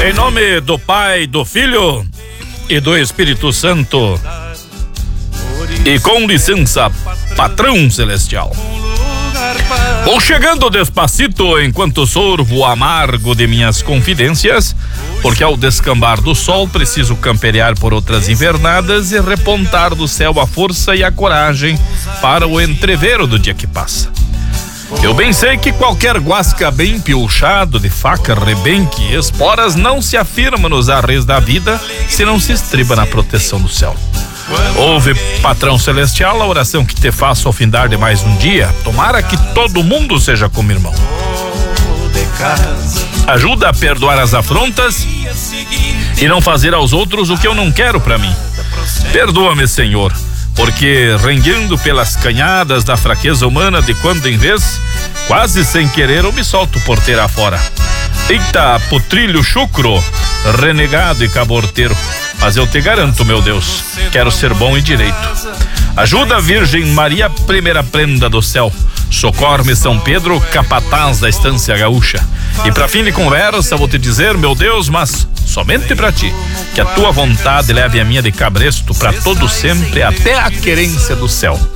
Em nome do Pai, do Filho e do Espírito Santo. E com licença, patrão celestial. Vou chegando despacito enquanto sorvo o amargo de minhas confidências, porque ao descambar do sol preciso camperear por outras invernadas e repontar do céu a força e a coragem para o entrevero do dia que passa. Eu bem sei que qualquer guasca bem piochado de faca, rebenque e esporas não se afirma nos arreios da vida se não se estriba na proteção do céu. Ouve, patrão celestial, a oração que te faço ao findar de mais um dia. Tomara que todo mundo seja como irmão. Ajuda a perdoar as afrontas e não fazer aos outros o que eu não quero pra mim. Perdoa-me, Senhor, porque renguendo pelas canhadas da fraqueza humana de quando em vez, quase sem querer eu me solto porteira afora. Eita, putrilho chucro, renegado e caborteiro, mas eu te garanto, meu Deus, quero ser bom e direito. Ajuda a Virgem Maria, primeira prenda do céu. Socorre-me São Pedro, capataz da estância gaúcha. E pra fim de conversa vou te dizer, meu Deus, mas somente pra ti, que a tua vontade leve a minha de cabresto pra todo sempre até a querência do céu.